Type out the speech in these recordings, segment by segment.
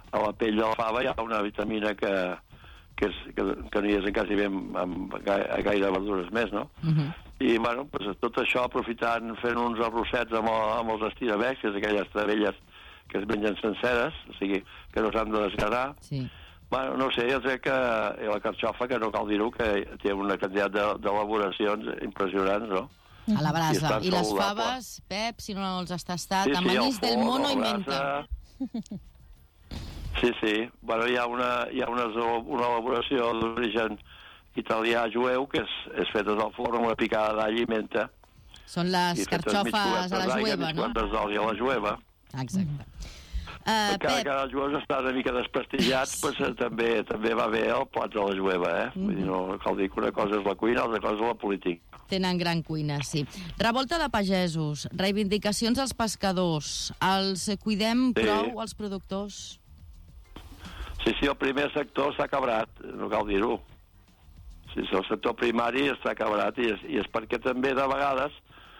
a la pell de la fava hi ha una vitamina que no hi és quasi bé amb gaire verdures més, no? I, bueno, pues, tot això aprofitant, fent uns arrossets amb els estirabecs, que és aquelles travelles que es mengen senceres, o sigui, que no s'han de desgranar. Sí. Bueno, no sé, jo crec que la carxofa, que no cal dir-ho, que té una quantitat d'elaboracions impressionants, no? A la brasa. I les saludable. faves, Pep, si no els has tastat, Sí, amb anís del mono la i brasa. menta. Sí. Bueno, hi ha una elaboració d'origen italià jueu que és feta del forn amb una picada d'all i menta. Són les carxofes a la jueva, no? Mig d'oli a la jueva. Exacte. Encara Pep, que els jueus estan una mica desprestigiats, pues, també va bé el plat de la jueva, eh? Vull dir, no cal dir que una cosa és la cuina, l'altra cosa és la política. tenen gran cuina, sí. Revolta de pagesos, reivindicacions als pescadors, els cuidem prou, els productors? Sí, el primer sector s'ha cabrat, no cal dir-ho. Sí, el sector primari està cabrat i és perquè també de vegades,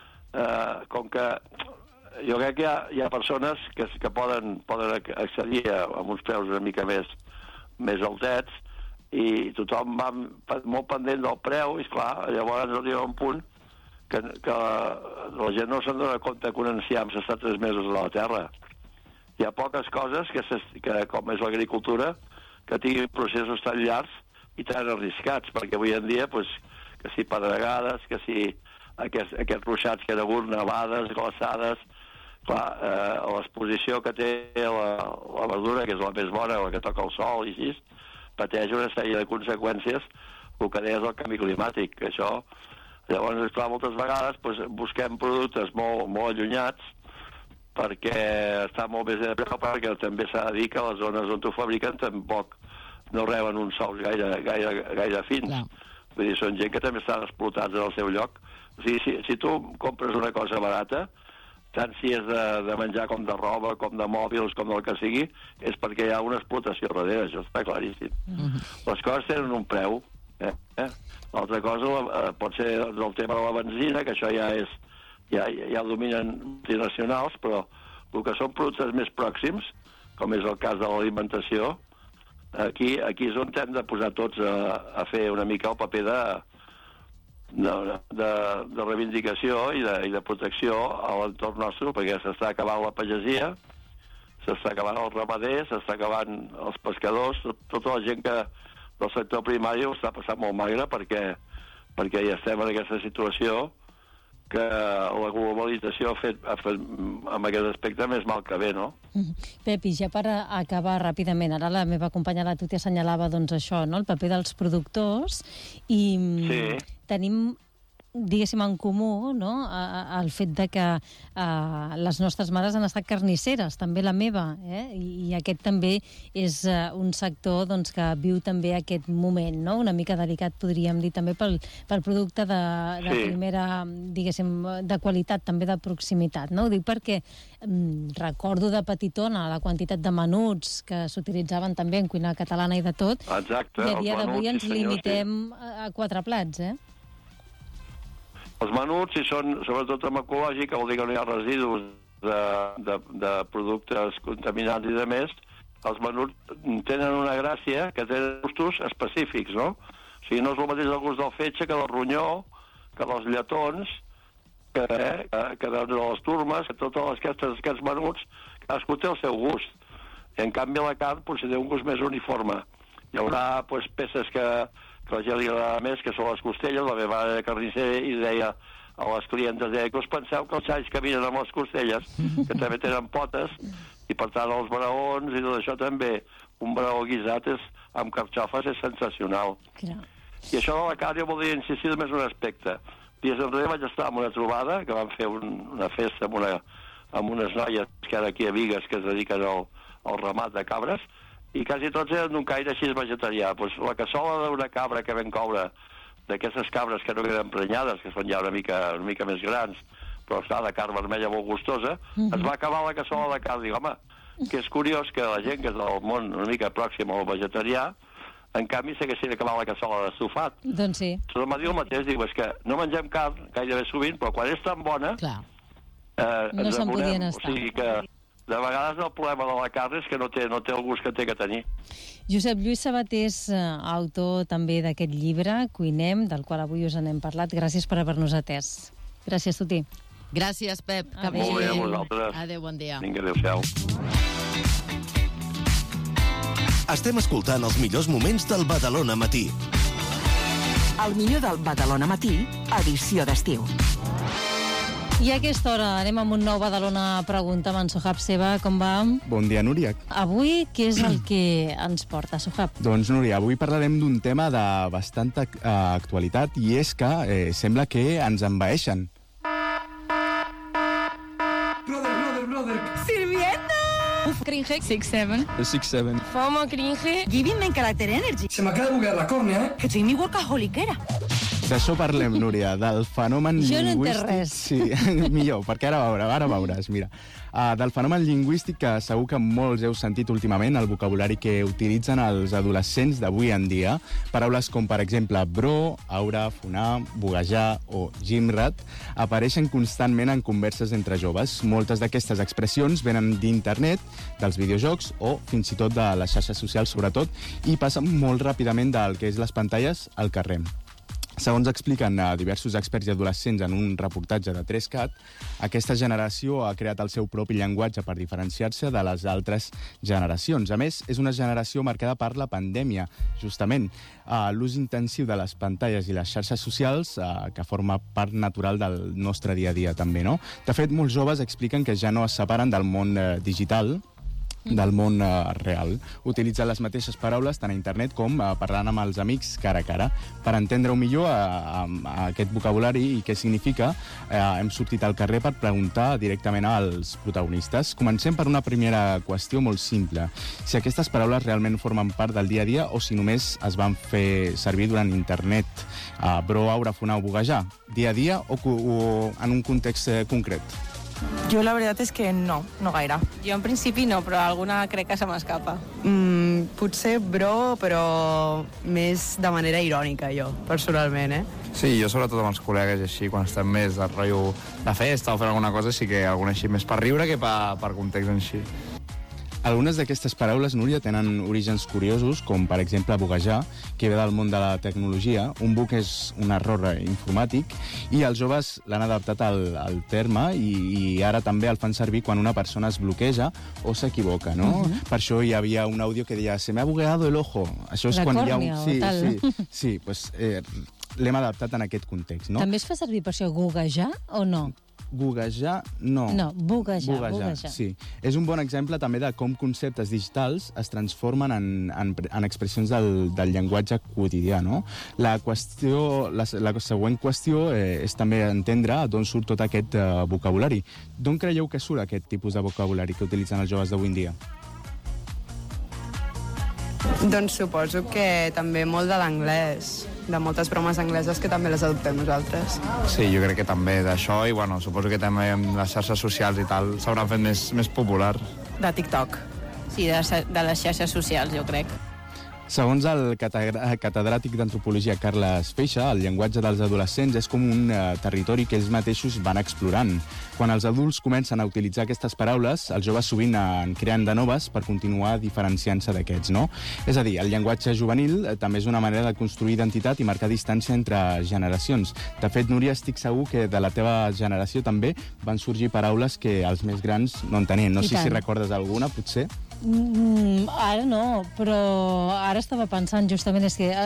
com que jo crec que hi ha persones que poden accedir a uns preus una mica més altets i tothom va molt pendent del preu i, esclar, llavors arriba un punt que la gent no se'n dona compte que un enciam s'està 3 mesos a la terra. Hi ha poques coses que com és l'agricultura, que tinguin processos tan llargs i tan arriscats, perquè avui en dia, que si pedregades, que si aquests ruixats que hi ha hagut, nevades, glaçades, clar, l'exposició que té la verdura, que és la més bona, la que toca el sol i així, pateix una sèrie de conseqüències, el que deies del canvi climàtic, que això... Llavors, esclar, moltes vegades busquem productes molt allunyats perquè està molt més de preu, perquè també s'ha de dir que les zones on ho fabriquen tampoc no reben uns sous gaire fins. No. Vull dir, són gent que també estan explotats en el seu lloc. O sigui, si tu compres una cosa barata, tant si és de menjar com de roba, com de mòbils, com del que sigui, és perquè hi ha una explotació darrere, això està claríssim. Les coses tenen un preu. L'altra cosa pot ser el tema de la benzina, que això ja dominen multinacionals, però el que són productes més pròxims, com és el cas de l'alimentació, aquí és on hem de posar tots a fer una mica el paper de reivindicació i de protecció a l'entorn nostre, perquè s'està acabant la pagesia, s'està acabant el ramader, s'està acabant els pescadors, tota la gent del sector primari ho està passant molt magre perquè ja estem en aquesta situació que la globalització ha fet amb aquest aspecte més mal que bé, no? Pepi, ja per acabar ràpidament, ara la meva companya la Tuti assenyalava doncs això, no? El paper dels productors i tenim, diguéssim, en comú, no? El fet de que les nostres mares han estat carnisseres, també la meva, i aquest també és un sector doncs, que viu també aquest moment, no? Una mica delicat, podríem dir, també pel producte de primera, diguéssim, de qualitat, també de proximitat, no? Ho dic perquè recordo de petitona la quantitat de menuts que s'utilitzaven també en cuina catalana i de tot. Exacte. I a dia d'avui ens limitem a 4 plats, Els menuts, si són sobretot amb ecològic, vol dir que no hi ha residus de productes contaminants i de més, els menuts tenen una gràcia que tenen gustos específics, no? O sigui, no és el mateix el gust del fetge que del ronyó, que dels lletons, que de les turmes, que totes aquests menuts, cadascú té el seu gust. I en canvi la carn potser té un gust més uniforme. Hi haurà peces que la gent li agrada més, que són les costelles. La meva mare era carnisser i deia a les clientes, que us penseu que els xais caminen amb les costelles, que també tenen potes, i per tant els braons i tot això també. Un braó guisat amb carxofes és sensacional. I això de la carn jo voldria insistir més un aspecte. Dies enrere vaig estar en una trobada, que vam fer una festa amb unes noies que ara aquí a Bigues que es dediquen al ramat de cabres, i quasi tots eren d'un caire així vegetarià. La cassola d'una cabra que vam coure, d'aquestes cabres que no queden prenyades, que són ja una mica més grans, però està de carn vermella molt gustosa, es va acabar la cassola de carn. Dic, home, que és curiós que la gent que és del món una mica pròxim al vegetarià, en canvi s'haguessin acabat la cassola d'estofat. Doncs sí. Em va dir el mateix, dic, és que no mengem carn gairebé sovint, però quan és tan bona... no se'n podien estar. O sigui que De vegades el problema de la carn és que no té el gust que té que tenir. Josep Lluís Sabater és autor també d'aquest llibre, Cuinem, del qual avui us n'hem parlat. Gràcies per haver-nos atès. Gràcies, Tuti. Gràcies, Pep. Que Adéu. Molt bé, a vosaltres. Adéu, bon dia. Vinga, adéu-siau. Estem escoltant els millors moments del Badalona Matí. El millor del Badalona Matí, edició d'estiu. I a aquesta hora anem amb un nou Badalona Pregunta amb en Sohab Seva. Com va? Bon dia, Núria. Avui, què és el que ens porta, Sohab? Doncs, Núria, avui parlarem d'un tema de bastanta actualitat i és que sembla que ens envaeixen. Brother. Sirvienta! Uf, cringe. 6-7. 6-7. FOMO, cringe. Giving me character energy. Se me acaba de buguear la córnea, ¿eh? Que soy mi workaholiquera. D'això parlem, Núria, del fenomen Jo no lingüístic... entenc res. Sí, millor, perquè ara veuràs, mira. Del fenomen lingüístic que segur que molts heu sentit últimament, el vocabulari que utilitzen els adolescents d'avui en dia. Paraules com, per exemple, bro, aura, fonar, buguejar o gimrat apareixen constantment en converses entre joves. Moltes d'aquestes expressions venen d'internet, dels videojocs o fins i tot de les xarxes socials, sobretot, i passen molt ràpidament del que és les pantalles al carrer. Segons expliquen diversos experts i adolescents en un reportatge de 3CAT, aquesta generació ha creat el seu propi llenguatge per diferenciar-se de les altres generacions. A més, és una generació marcada per la pandèmia, justament. L'ús intensiu de les pantalles i les xarxes socials, que forma part natural del nostre dia a dia, també, no? De fet, molts joves expliquen que ja no es separen del món digital, del món real. Utilitzen les mateixes paraules tant a internet com parlant amb els amics cara a cara. Per entendre-ho millor, aquest vocabulari i què significa, hem sortit al carrer per preguntar directament als protagonistes. Comencem per una primera qüestió molt simple. Si aquestes paraules realment formen part del dia a dia o si només es van fer servir durant internet. Bro, aura, fonar o buguejar. Dia a dia o en un context concret? Jo la veritat és que no gaire. Jo en principi no, però alguna crec que se m'escapa. Potser bro, però més de manera irònica, jo, personalment, Sí, jo sobretot amb els col·legues i així, quan estem més de rotllo de festa o fent alguna cosa, sí que alguna així més per riure que per context en si. Algunes d'aquestes paraules, Núria, tenen orígens curiosos, com per exemple buguejar, que ve del món de la tecnologia. Un bug és un error informàtic i els joves l'han adaptat al terme i ara també el fan servir quan una persona es bloqueja o s'equivoca, no? Per això hi havia un àudio que deia «se me ha bugueado el ojo». Això és la quan còrnia hi ha o tal. Sí, pues, l'hem adaptat en aquest context, no? També es fa servir per això goguejar o no? Goguejar, no. No, buguejar. Sí. És un bon exemple també de com conceptes digitals es transformen en expressions del llenguatge quotidià, no? La següent qüestió és també entendre d'on surt tot aquest vocabulari. D'on creieu que surt aquest tipus de vocabulari que utilitzen els joves d'avui en dia? Doncs suposo que també molt de l'anglès, de moltes bromes angleses que també les adoptem nosaltres. Sí, jo crec que també d'això i, bueno, suposo que també amb les xarxes socials i tal s'hauran fet més populars. De TikTok. Sí, de les xarxes socials, jo crec. Segons el catedràtic d'antropologia Carles Feixa, el llenguatge dels adolescents és com un territori que ells mateixos van explorant. Quan els adults comencen a utilitzar aquestes paraules, els joves sovint en creen de noves per continuar diferenciant-se d'aquests, no? És a dir, el llenguatge juvenil també és una manera de construir identitat i marcar distància entre generacions. De fet, Núria, estic segur que de la teva generació també van sorgir paraules que els més grans no entenien. No sé si recordes alguna, potser. Ara no, però ara estava pensant, justament,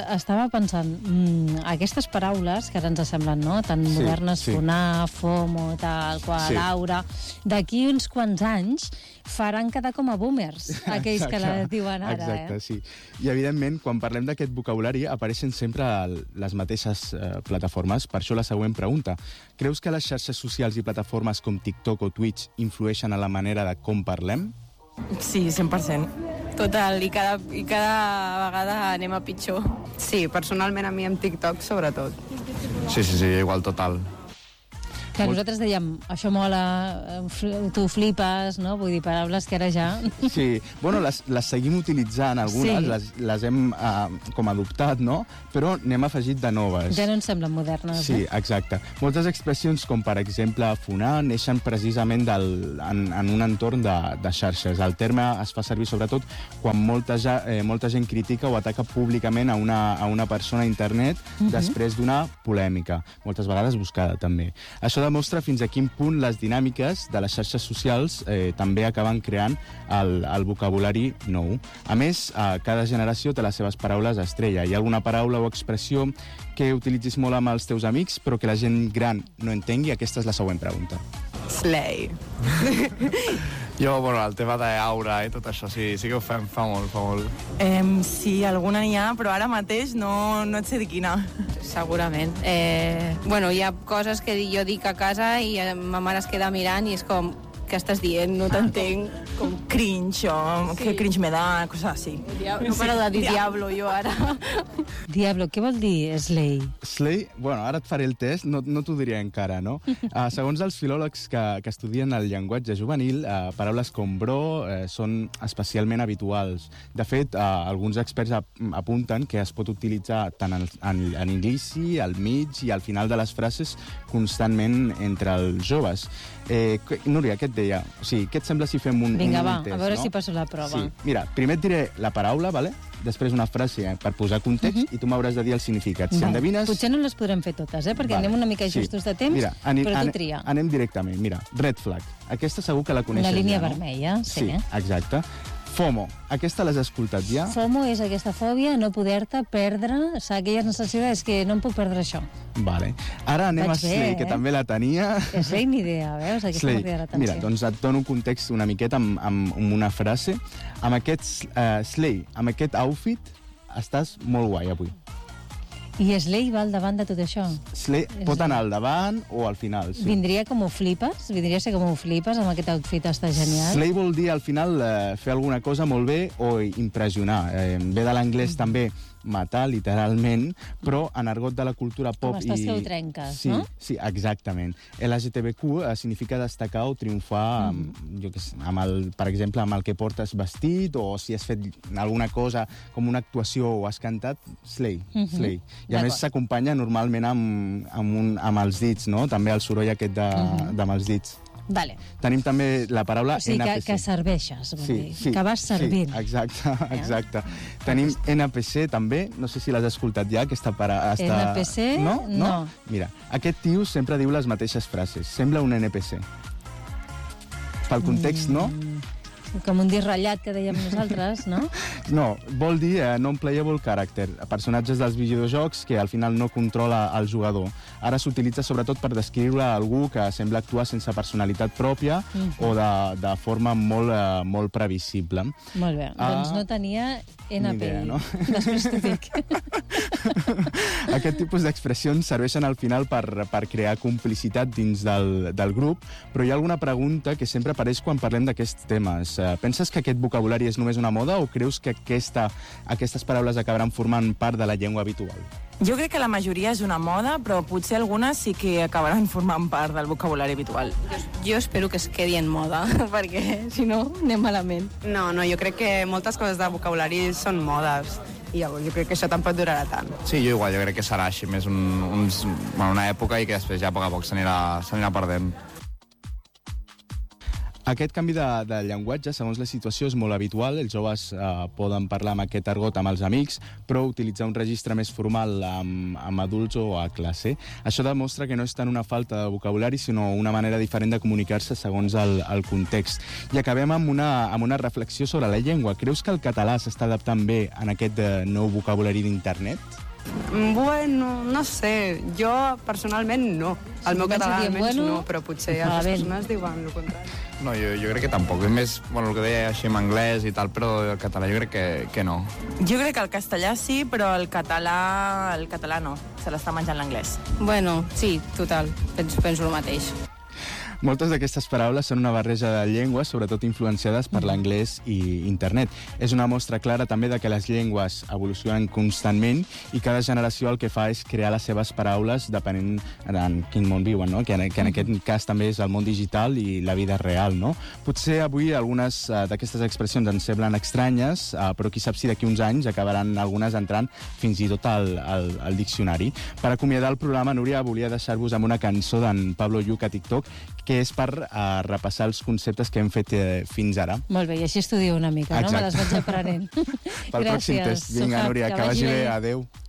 aquestes paraules que ara ens semblen, no?, tan modernes, fonar, FOMO, tal qual, aura, d'aquí uns quants anys faran quedar com a boomers, aquells que la diuen ara. Exacte, sí. I, evidentment, quan parlem d'aquest vocabulari, apareixen sempre les mateixes plataformes. Per això la següent pregunta. Creus que les xarxes socials i plataformes com TikTok o Twitch influeixen en la manera de com parlem? Sí, 100%. Total, i cada vegada anem a pitjor. Sí, personalment a mi amb TikTok sobretot. Sí, igual total. Que nosaltres dèiem, això mola, tu flipes, no? Vull dir, paraules que ara ja... Sí, bueno, les seguim utilitzant, algunes, les hem com adoptat, no? Però n'hem afegit de noves. Ja no ens semblen modernes, Sí, exacte. Moltes expressions, com per exemple fonar, neixen precisament en un entorn de xarxes. El terme es fa servir sobretot quan molta gent critica o ataca públicament a una persona a internet després d'una polèmica, moltes vegades buscada també. Això demostra fins a quin punt les dinàmiques de les xarxes socials també acaben creant el vocabulari nou. A més, cada generació té les seves paraules estrella. Hi ha alguna paraula o expressió que utilitzis molt amb els teus amics però que la gent gran no entengui? Aquesta és la següent pregunta. Slay. Jo, bueno, el tema d'aura i tot això, sí que ho fem, fa molt. Sí, alguna n'hi ha, però ara mateix no et sé dir quina. Segurament. Bueno, hi ha coses que jo dic a casa i ma mare es queda mirant i és com, què estàs dient? No t'entenc. Com cringe o que cringe me da, coses així. No paro de dir diablo jo ara. Diablo, què vol dir slay? Slay, bueno, ara et faré el test, no t'ho diré encara, no? Segons els filòlegs que estudien el llenguatge juvenil, paraules com bro són especialment habituals. De fet, alguns experts apunten que es pot utilitzar tant en inici, al mig i al final de les frases constantment entre els joves. Núria, què et deia? O sigui, què et sembla si fem un Vinga, va, test, a veure no? si passo la prova. Sí. Mira, primer et diré la paraula, vale? Després una frase per posar context i tu m'hauràs de dir el significat. Si endevines... Potser no les podrem fer totes, perquè anem una mica justos de temps, mira, però tu tria. Anem directament. Mira, red flag. Aquesta segur que la coneixes Una línia ja, no? vermella, sí. Sí, exacte. FOMO. Aquesta l'has escoltat ja? FOMO és aquesta fòbia, no poder-te perdre, aquella sensació és que no em puc perdre això. Vale. Ara anem a Slay, que també la tenia. Slay ni idea, veus? Aquesta m'ha cridat l'atenció. Mira, doncs et dono un context una miqueta amb una frase. Amb aquest Slay, amb aquest outfit, estàs molt guai avui. I Slay va al davant de tot això? Slay pot anar al davant o al final, sí. Vindria com ho flipes? Vindria a ser com ho flipes, amb aquest outfit està genial? Slay vol dir, al final, fer alguna cosa molt bé o impressionar. Ve de l'anglès també matar, literalment, però en argot de la cultura pop... Com estàs que ho trenques, sí, no? Sí, exactament. LGTBQ significa destacar o triomfar, jo què sé, per exemple, amb el que portes vestit, o si has fet alguna cosa, com una actuació o has cantat, Slay. Slay. I a més s'acompanya normalment amb els dits, no? També el soroll aquest amb els dits. Vale. Tenim també la paraula NPC. O sigui, que serveixes, vol dir, que vas servint. Sí, exacte. Tenim NPC també, no sé si l'has escoltat ja, aquesta NPC? No. Mira, aquest tio sempre diu les mateixes frases, sembla un NPC. Pel context, no? Com un disc ratllat que dèiem nosaltres, no? No, vol dir non-playable character, personatges dels videojocs que al final no controla el jugador. Ara s'utilitza sobretot per descriure algú que sembla actuar sense personalitat pròpia o de forma molt previsible. Molt bé, doncs no tenia NPI. Idea, no? Després t'ho dic. Aquest tipus d'expressions serveixen al final per crear complicitat dins del grup, però hi ha alguna pregunta que sempre apareix quan parlem d'aquests temes. Penses que aquest vocabulari és només una moda o creus que aquestes paraules acabaran formant part de la llengua habitual? Jo crec que la majoria és una moda, però potser algunes sí que acabaran formant part del vocabulari habitual. Jo espero que es quedi en moda, perquè si no anem malament. No, jo crec que moltes coses de vocabulari són modes. I llavors jo crec que això tampoc durarà tant. Sí, jo igual, jo crec que serà així més una època i que després ja a poc s'anirà perdent. Aquest canvi de llenguatge, segons la situació, és molt habitual. Els joves poden parlar amb aquest argot amb els amics, però utilitzar un registre més formal amb adults o a classe. Això demostra que no és tant una falta de vocabulari, sinó una manera diferent de comunicar-se segons el context. I acabem amb una reflexió sobre la llengua. Creus que el català s'està adaptant bé en aquest nou vocabulari d'internet? Bueno, no sé. Jo, personalment, no. El meu català almenys no, però potser altres persones diuen el contrari. No, jo crec que tampoc. És més, el que deia així en anglès i tal, però el català jo crec que no. Jo crec que el castellà sí, però el català no. Se l'està menjant l'anglès. Bueno, sí, total. Penso el mateix. Moltes d'aquestes paraules són una barreja de llengües, sobretot influenciades per l'anglès i internet. És una mostra clara també de que les llengües evolucionen constantment i cada generació el que fa és crear les seves paraules depenent en quin món viuen, no? Que en aquest cas també és el món digital i la vida real, no? Potser avui algunes d'aquestes expressions ens semblen estranyes, però qui sap si d'aquí uns anys acabaran algunes entrant fins i tot al diccionari. Per acomiadar el programa, Núria, volia deixar-vos amb una cançó d'en Pablo Lluch a TikTok, que és per repassar els conceptes que hem fet fins ara. Molt bé, i així estudio una mica, no? Me les vaig aprenent. Pel pròxim test. Vinga, Núria, que vagi bé. Adéu.